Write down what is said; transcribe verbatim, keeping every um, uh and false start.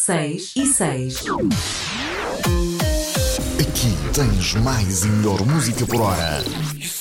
seis e seis. Aqui tens mais e melhor música por hora.